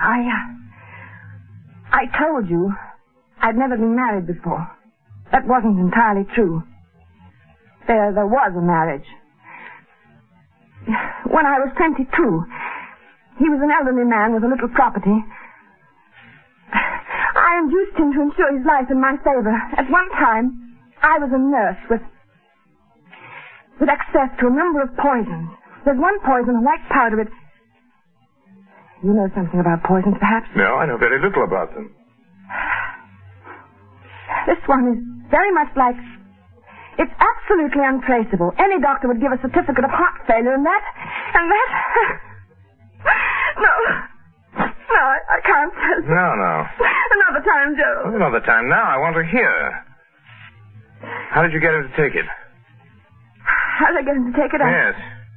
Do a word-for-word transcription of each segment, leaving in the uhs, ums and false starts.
I, uh, I told you I'd never been married before. That wasn't entirely true. There, there was a marriage. When I was twenty-two, he was an elderly man with a little property. I induced him to insure his life in my favor. At one time, I was a nurse with, with access to a number of poisons. There's one poison, a white powder, it... You know something about poisons, perhaps? No, I know very little about them. This one is very much like... It's absolutely untraceable. Any doctor would give a certificate of heart failure, and that... And that... No. No, I, I can't tell you. No, no. Another time, Joe. Another time. Now I want to hear. How did you get him to take it? How did I get him to take it? Yes.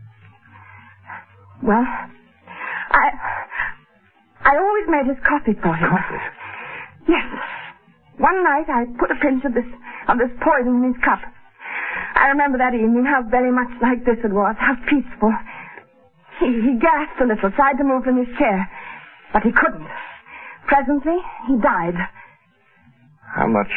Well, I... I always made his coffee for him. Coffee? Yes. One night I put a pinch of this of this poison in his cup. I remember that evening how very much like this it was, how peaceful. He, he gasped a little, tried to move from his chair, but he couldn't. Presently, he died. How much...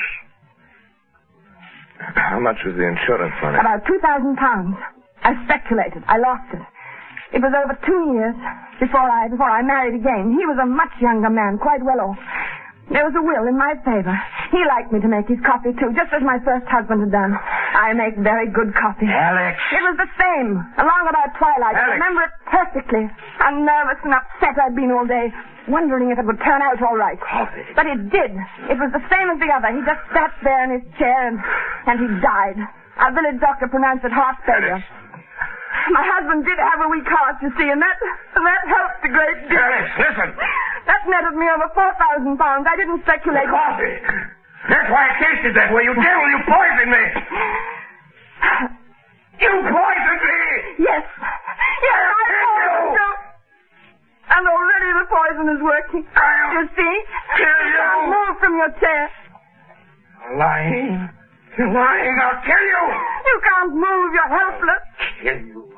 How much was the insurance money? About two thousand pounds. I speculated. I lost it. It was over two years before I before I married again. He was a much younger man, quite well off. There was a will in my favor. He liked me to make his coffee, too, just as my first husband had done. I make very good coffee. Alex! It was the same, along about twilight. Alex. I remember it perfectly. How nervous and upset I'd been all day, wondering if it would turn out all right. Coffee? But it did. It was the same as the other. He just sat there in his chair, and, and he died. Our village doctor pronounced it heart failure. Alex. My husband did have a weak heart, you see, and that, and that helped a great deal. Alex, listen! That netted me over four thousand pounds. I didn't speculate. The coffee! That's why it tasted that way. You devil, you poisoned me! You poisoned me! Yes. Yes, I poisoned you. And already the poison is working. I'll You see? kill you. Can't move from your chair. Lying. You're lying. I'll kill you. You can't move. You're helpless. Kill you.